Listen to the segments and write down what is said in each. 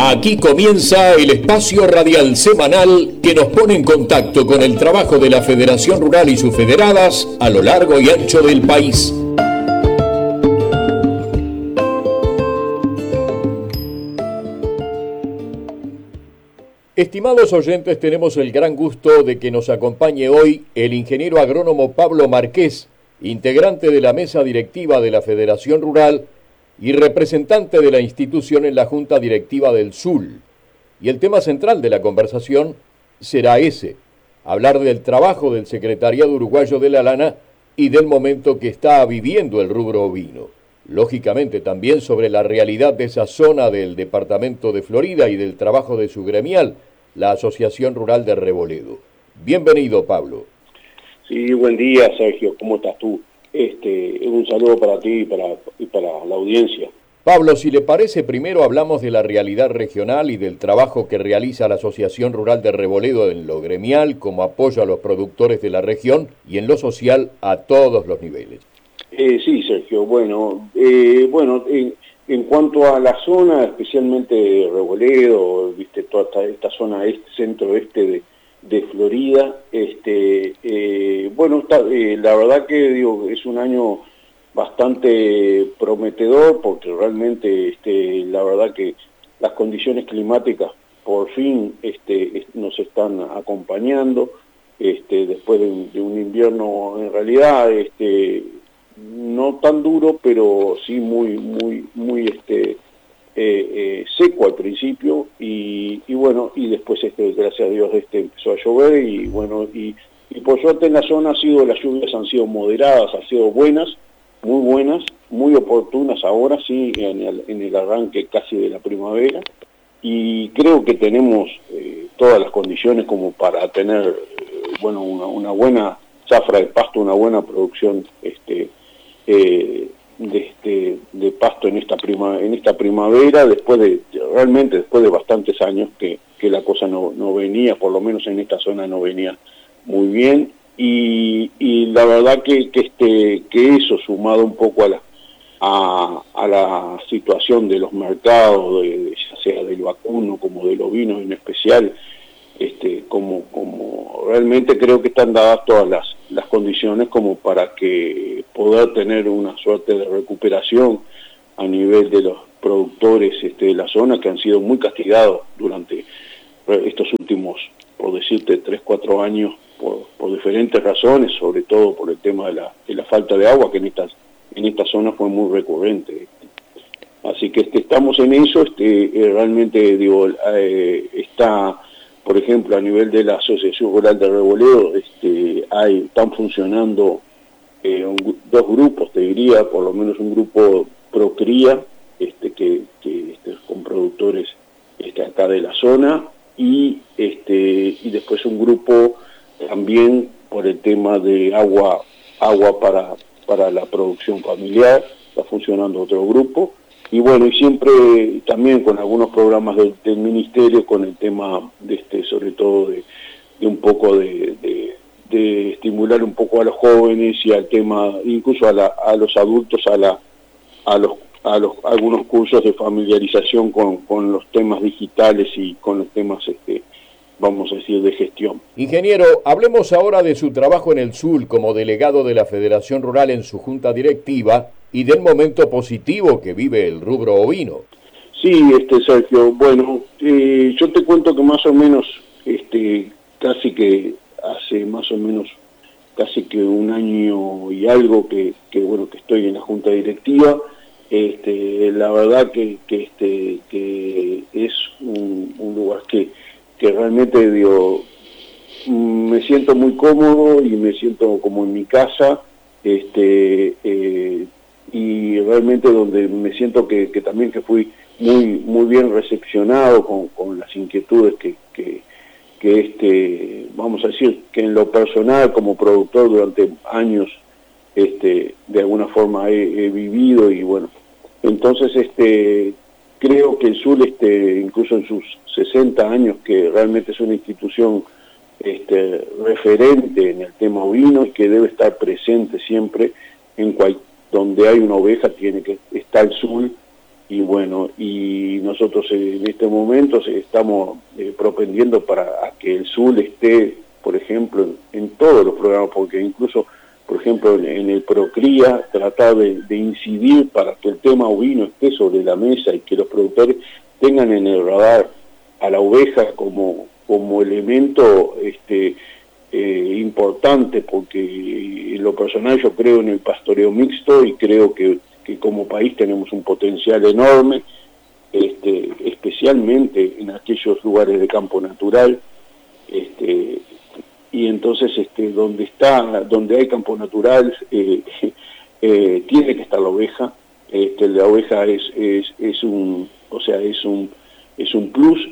Aquí comienza el espacio radial semanal que nos pone en contacto con el trabajo de la Federación Rural y sus federadas a lo largo y ancho del país. Estimados oyentes, tenemos el gran gusto de que nos acompañe hoy el ingeniero agrónomo Pablo Márquez, integrante de la mesa directiva de la Federación Rural y representante de la institución en la Junta Directiva del SUL. Y el tema central de la conversación será ese, hablar del trabajo del Secretariado Uruguayo de la Lana y del momento que está viviendo el rubro ovino. Lógicamente también sobre la realidad de esa zona del departamento de Florida y del trabajo de su gremial, la Asociación Rural de Reboledo. Bienvenido, Pablo. Sí, buen día, Sergio. ¿Cómo estás tú? Un saludo para ti y para la audiencia. Pablo, si le parece, primero hablamos de la realidad regional y del trabajo que realiza la Asociación Rural de Reboledo en lo gremial como apoyo a los productores de la región y en lo social a todos los niveles. Sí, Sergio. En cuanto a la zona, especialmente Reboledo, viste, toda esta zona centro-oeste de Florida, la verdad que es un año bastante prometedor porque realmente la verdad que las condiciones climáticas por fin nos están acompañando después de un invierno en realidad no tan duro, pero sí muy seco al principio y después gracias a Dios empezó a llover y por suerte en la zona las lluvias han sido moderadas, han sido buenas, muy oportunas ahora sí en el arranque casi de la primavera y creo que tenemos todas las condiciones como para tener una buena zafra de pasto, una buena producción de pasto en esta primavera después de bastantes años que la cosa no venía, por lo menos en esta zona no venía muy bien y la verdad que eso sumado un poco a la situación de los mercados ya sea del vacuno como del ovino en especial como realmente creo que están dadas todas las condiciones como para que poder tener una suerte de recuperación a nivel de los productores de la zona que han sido muy castigados durante estos últimos, por decirte, 3-4 años por diferentes razones, sobre todo por el tema de la falta de agua que en esta zona fue muy recurrente. Así que estamos en eso, realmente está... Por ejemplo, a nivel de la Asociación Rural de Reboledo, están funcionando dos grupos, te diría, por lo menos un grupo Procría, con productores acá de la zona, y después un grupo también por el tema de agua para la producción familiar, está funcionando otro grupo. Y siempre también con algunos programas del ministerio con el tema sobre todo de un poco de estimular un poco a los jóvenes y al tema, incluso a los adultos, algunos cursos de familiarización con los temas digitales y con los temas vamos a decir, de gestión. Ingeniero, hablemos ahora de su trabajo en el SUL como delegado de la Federación Rural en su junta directiva y del momento positivo que vive el rubro ovino. Sí, Sergio, yo te cuento que más o menos, casi que hace más o menos, casi que un año y algo que estoy en la junta directiva, la verdad que es un lugar que realmente me siento muy cómodo y me siento como en mi casa, y realmente donde me siento que también que fui muy bien recepcionado con las inquietudes que vamos a decir que en lo personal como productor durante años de alguna forma he vivido y entonces creo que el SUL incluso en sus 60 años que realmente es una institución referente en el tema ovino y que debe estar presente siempre donde hay una oveja tiene que estar el SUL y bueno, y nosotros en este momento estamos propendiendo para que el sur esté, por ejemplo, en todos los programas, porque incluso, por ejemplo, en el Procría, tratar de incidir para que el tema ovino esté sobre la mesa y que los productores tengan en el radar a la oveja como elemento importante, porque en lo personal yo creo en el pastoreo mixto y creo que como país tenemos un potencial enorme, especialmente en aquellos lugares de campo natural, y entonces donde hay campo natural tiene que estar la oveja. La oveja es un plus,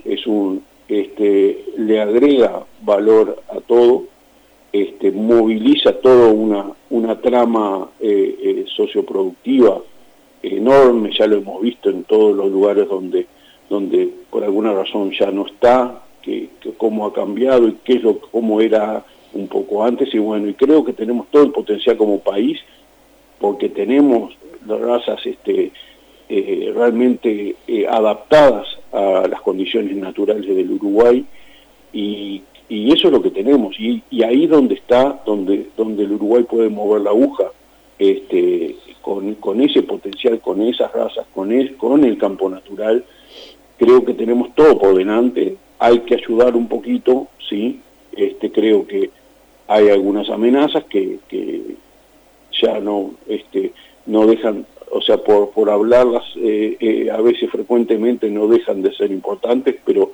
le agrega valor a todo, moviliza toda una trama socioproductiva enorme. Ya lo hemos visto en todos los lugares donde por alguna razón ya no está, que cómo ha cambiado y cómo era un poco antes, y bueno, y creo que tenemos todo el potencial como país, porque tenemos las razas realmente adaptadas a las condiciones naturales del Uruguay, y eso es lo que tenemos, y ahí donde el Uruguay puede mover la aguja, con ese potencial, con esas razas, con el campo natural. Creo que tenemos todo por delante. Hay que ayudar un poquito, sí. Creo que hay algunas amenazas que ya no dejan, o sea, por hablarlas a veces frecuentemente no dejan de ser importantes, pero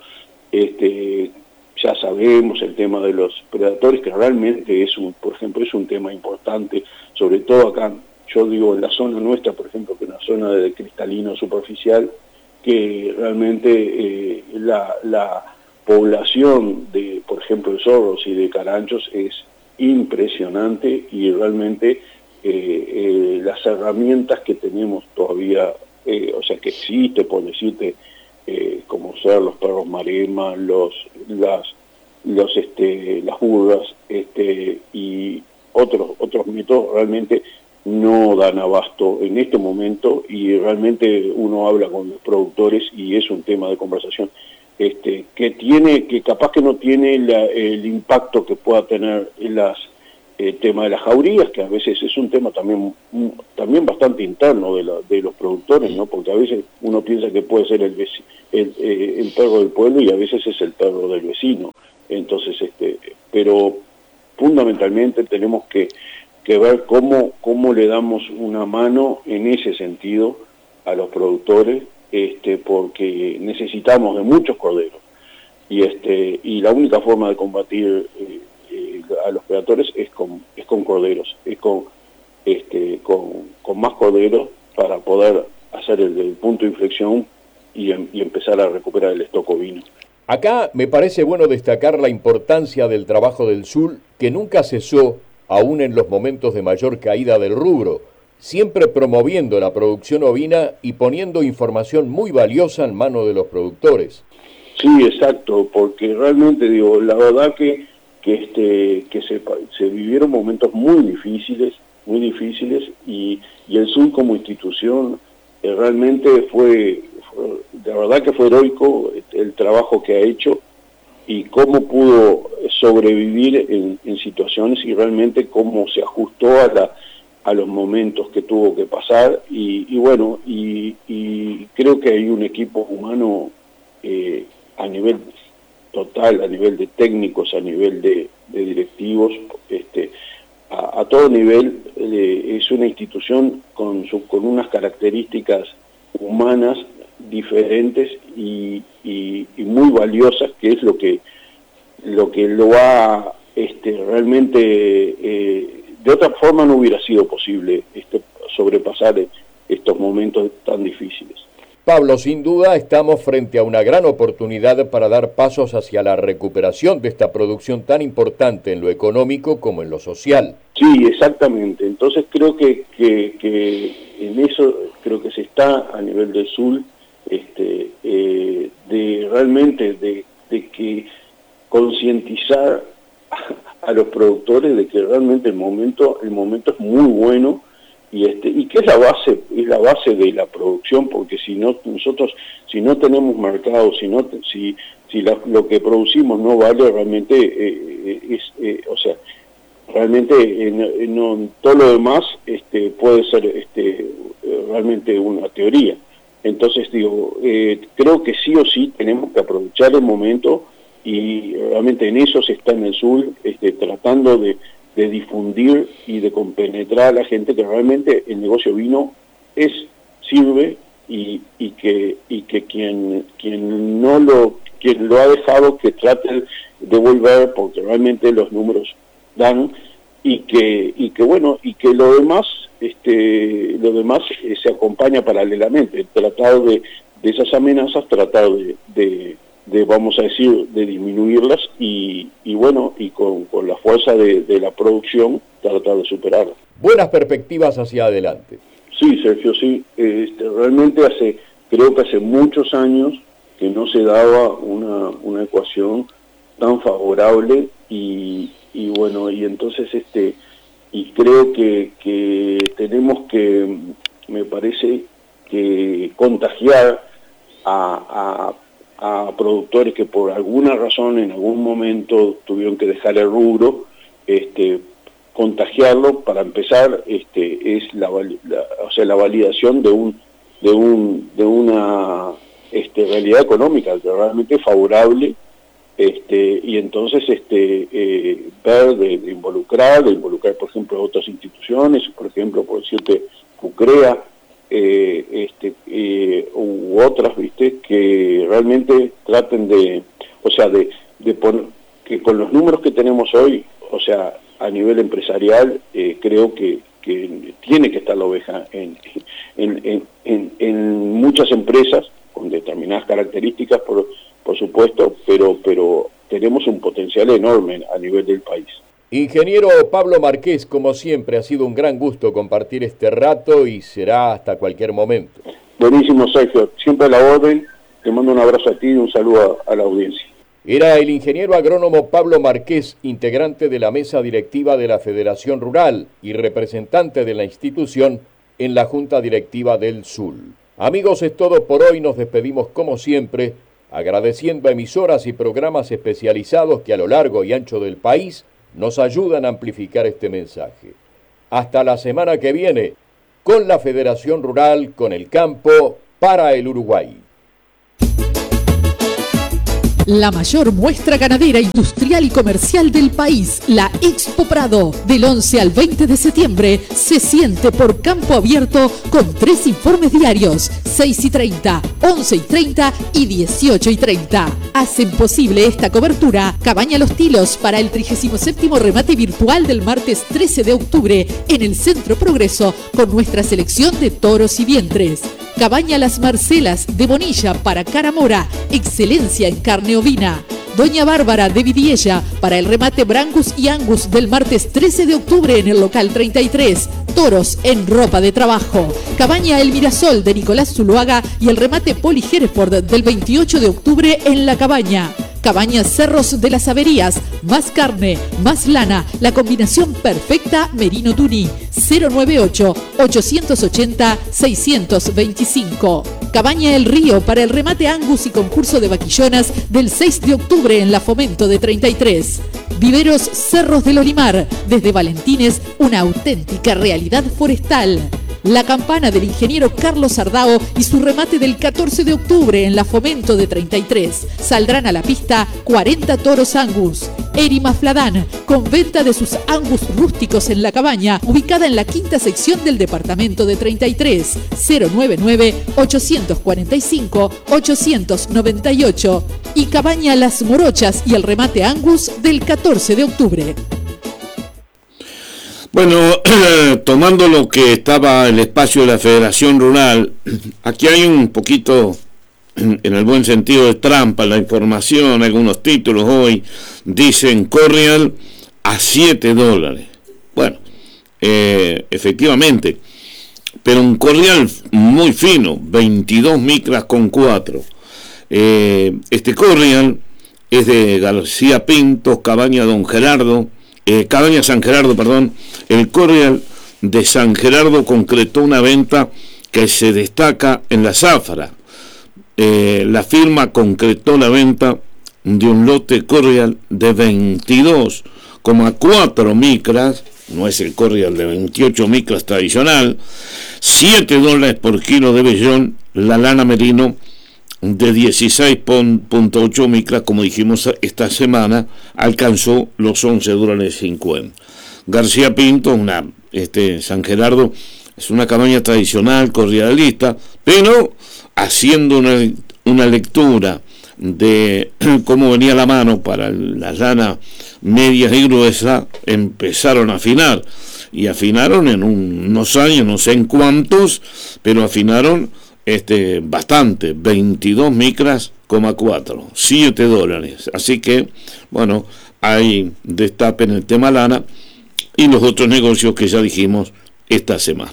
ya sabemos el tema de los predadores, que realmente por ejemplo, es un tema importante, sobre todo acá, yo digo en la zona nuestra, por ejemplo, que es una zona de cristalino superficial, que realmente la población de, por ejemplo, de zorros y de caranchos es impresionante, y realmente las herramientas que tenemos todavía, o sea, que existe, por decirte, como ser los perros marema, las burras, y otros métodos realmente no dan abasto en este momento, y realmente uno habla con los productores y es un tema de conversación que capaz que no tiene el impacto que pueda tener el tema de las jaurías, que a veces es un tema también bastante interno de los productores, ¿no? Porque a veces uno piensa que puede ser el perro del pueblo y a veces es el perro del vecino. Entonces, pero fundamentalmente tenemos que ver cómo le damos una mano en ese sentido a los productores, porque necesitamos de muchos corderos, y la única forma de combatir a los predadores es con corderos, es con más corderos, para poder hacer el punto de inflexión y empezar a recuperar el stock ovino. Acá me parece bueno destacar la importancia del trabajo del SUL, que nunca cesó, aún en los momentos de mayor caída del rubro, siempre promoviendo la producción ovina y poniendo información muy valiosa en manos de los productores. Sí, exacto, porque realmente digo, la verdad que se vivieron momentos muy difíciles, y el SUL como institución realmente fue, de verdad que fue heroico el trabajo que ha hecho, y cómo pudo sobrevivir en situaciones, y realmente cómo se ajustó a los momentos que tuvo que pasar, y bueno, y creo que hay un equipo humano a nivel total, a nivel de técnicos, a nivel de directivos, a todo nivel. Es una institución con unas características humanas diferentes y muy valiosas, que es lo que lo ha realmente, de otra forma no hubiera sido posible sobrepasar estos momentos tan difíciles. Pablo, sin duda estamos frente a una gran oportunidad para dar pasos hacia la recuperación de esta producción tan importante en lo económico como en lo social. Sí, exactamente. Entonces creo que en eso creo que se está a nivel del SUL, de realmente de que concientizar a los productores de que realmente el momento es muy bueno, y que es la base de la producción, porque si no tenemos mercado, si lo que producimos no vale, realmente realmente no, todo lo demás puede ser realmente una teoría. Entonces creo que sí o sí tenemos que aprovechar el momento, y realmente en eso se está en el sur, tratando de difundir y de compenetrar a la gente que realmente el negocio vino sirve, y que quien lo ha dejado, que trate de volver, porque realmente los números dan, y que lo demás se acompaña paralelamente. Tratar de esas amenazas, tratar de vamos a decir, de disminuirlas, y con la fuerza de la producción tratar de superarlas. Buenas perspectivas hacia adelante. Sí, Sergio, sí. Realmente creo que hace muchos años que no se daba una ecuación tan favorable, y entonces y creo que tenemos que, me parece, que contagiar a productores que por alguna razón en algún momento tuvieron que dejar el rubro, contagiarlo. Para empezar, es la validación de una realidad económica que realmente es favorable, y entonces ver de involucrar, por ejemplo, a otras instituciones, por ejemplo, por decirte, CUCREA, u otras, que realmente traten de poner, que con los números que tenemos hoy, a nivel empresarial, creo que tiene que estar la oveja en muchas empresas con determinadas características, por supuesto, pero tenemos un potencial enorme a nivel del país. Ingeniero Pablo Marqués, como siempre, ha sido un gran gusto compartir este rato, y será hasta cualquier momento. Buenísimo, Sergio. Siempre a la orden. Te mando un abrazo a ti y un saludo a la audiencia. Era el ingeniero agrónomo Pablo Marqués, integrante de la mesa directiva de la Federación Rural y representante de la institución en la Junta Directiva del SUL. Amigos, es todo por hoy. Nos despedimos como siempre, agradeciendo a emisoras y programas especializados que a lo largo y ancho del país nos ayudan a amplificar este mensaje. Hasta la semana que viene, con la Federación Rural, con el campo, para el Uruguay. La mayor muestra ganadera, industrial y comercial del país, la Expo Prado, del 11 al 20 de septiembre, se siente por campo abierto con 3 informes diarios, 6:30, 11:30 y 18:30. Hacen posible esta cobertura Cabaña Los Tilos para el 37º remate virtual del martes 13 de octubre en el Centro Progreso, con nuestra selección de toros y vientres. Cabaña Las Marcelas de Bonilla para Cara Mora, excelencia en carne ovina. Doña Bárbara de Vidiella para el remate Brangus y Angus del martes 13 de octubre en el local 33. Toros en ropa de trabajo. Cabaña El Mirasol de Nicolás Zuluaga y el remate Poli Hereford del 28 de octubre en La Cabaña. Cabaña Cerros de las Averías, más carne, más lana, la combinación perfecta Merino Tuni, 098-880-625. Cabaña El Río para el remate Angus y concurso de vaquillonas del 6 de octubre en la Fomento de 33. Viveros Cerros del Olimar, desde Valentines, una auténtica realidad forestal. La Campana del ingeniero Carlos Ardao y su remate del 14 de octubre en la Fomento de 33. Saldrán a la pista 40 toros Angus. Erima Fladán, con venta de sus Angus rústicos en La Cabaña, ubicada en la 5ª sección del departamento de 33. 099-845-898. Y Cabaña Las Morochas y el remate Angus del 14 de octubre. Bueno, tomando lo que estaba el espacio de la Federación Rural, aquí hay un poquito, en el buen sentido, de trampa en la información. Algunos títulos hoy dicen Corrial a $7. Bueno, efectivamente, pero un Corrial muy fino, 22 micras con 4. Este Corrial es de García Pintos, Cabaña San Gerardo, perdón. El Corrial de San Gerardo concretó una venta que se destaca en la zafra. La firma concretó la venta de un lote cordial de 22,4 micras, no es el cordial de 28 micras tradicional, $7 por kilo de vellón, la lana merino de 16,8 micras, como dijimos esta semana, alcanzó los $11.50. García Pinto, San Gerardo, es una cabaña tradicional, cordialista, pero haciendo una lectura de cómo venía la mano para las lanas medias y gruesas, empezaron a afinar, y afinaron en unos años, no sé en cuántos, pero afinaron bastante, 22 micras, $7. Así que, bueno, hay destape en el tema lana y los otros negocios que ya dijimos esta semana.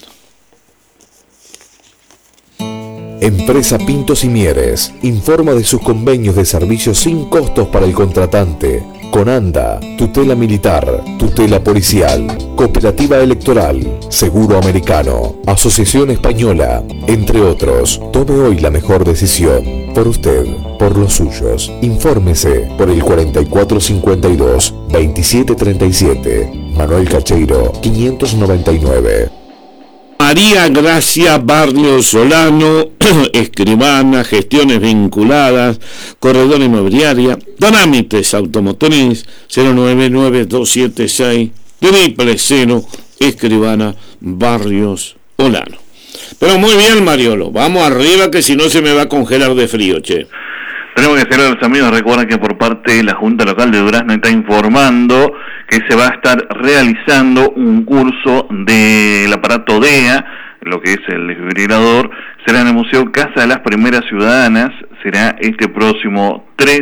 Empresa Pintos y Mieres informa de sus convenios de servicios sin costos para el contratante. Conanda, tutela militar, tutela policial, cooperativa electoral, seguro americano, asociación española, entre otros. Tome hoy la mejor decisión. Por usted, por los suyos. Infórmese por el 4452-2737. Manuel Cacheiro, 599. María Gracia Barrio Solano, escribana, gestiones vinculadas, corredor inmobiliaria, trámites automotriz, 099-276-00, escribana Barrios Solano. Pero muy bien, Mariolo, vamos arriba que si no se me va a congelar de frío, che. Tenemos que hacer a los amigos, recuerden que por parte de la Junta Local de Durazno está informando que se va a estar realizando un curso del aparato DEA, lo que es el desfibrilador, será en el Museo Casa de las Primeras Ciudadanas, será este próximo 3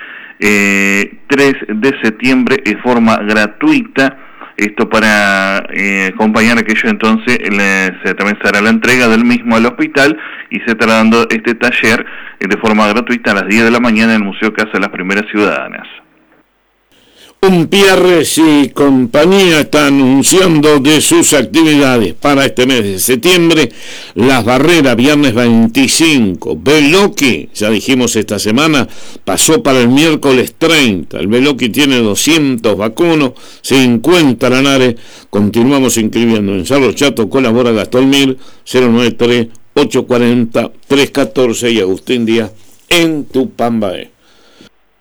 de septiembre de forma gratuita. Esto para acompañar a aquello, entonces también será la entrega del mismo al hospital y se estará dando este taller de forma gratuita a las 10 de la mañana en el Museo Casa de las Primeras Ciudadanas. Umpierres y compañía está anunciando de sus actividades para este mes de septiembre. Las Barreras, viernes 25. Beloki, ya dijimos esta semana, pasó para el miércoles 30. El Beloki tiene 200 vacunos, 50 lanares. Continuamos inscribiendo en Cerro Chato, colabora Gastón Mir, 093-840-314 y Agustín Díaz en Tupambaé.